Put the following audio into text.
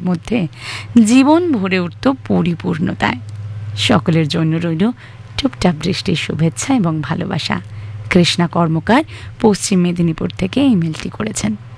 মধ্যে জীবন ভরে উঠত পরিপূর্ণতায়। সকলের জন্য রইল টুপটাপ বৃষ্টির শুভেচ্ছা এবং ভালোবাসা। কৃষ্ণা কর্মকার পশ্চিম মেদিনীপুর থেকে ইমেলটি করেছেন।